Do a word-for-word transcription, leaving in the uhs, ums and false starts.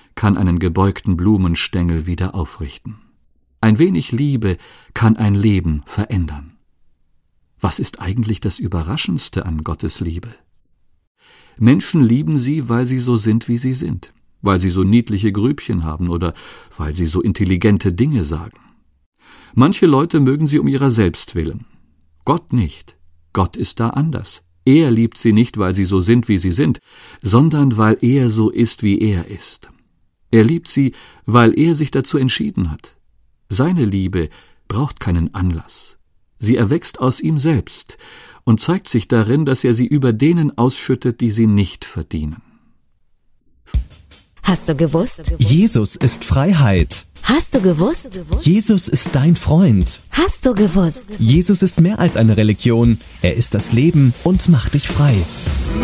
kann einen gebeugten Blumenstängel wieder aufrichten. Ein wenig Liebe kann ein Leben verändern. Was ist eigentlich das Überraschendste an Gottes Liebe? Menschen lieben sie, weil sie so sind, wie sie sind, weil sie so niedliche Grübchen haben oder weil sie so intelligente Dinge sagen. Manche Leute mögen sie um ihrer selbst willen. Gott nicht. Gott ist da anders. Er liebt sie nicht, weil sie so sind, wie sie sind, sondern weil er so ist, wie er ist. Er liebt sie, weil er sich dazu entschieden hat. Seine Liebe braucht keinen Anlass. Sie erwächst aus ihm selbst und zeigt sich darin, dass er sie über denen ausschüttet, die sie nicht verdienen. Hast du gewusst? Jesus ist Freiheit. Hast du gewusst? Jesus ist dein Freund. Hast du gewusst? Jesus ist mehr als eine Religion. Er ist das Leben und macht dich frei.